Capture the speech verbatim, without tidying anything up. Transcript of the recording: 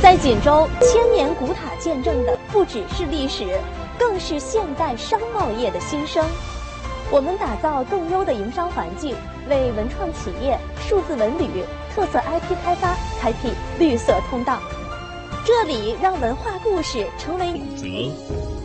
在锦州，千年古塔见证的不只是历史，更是现代商贸业的新生。我们打造更优的营商环境，为文创企业、数字文旅、特色 I P 开发开辟绿色通道。这里让文化故事成为选择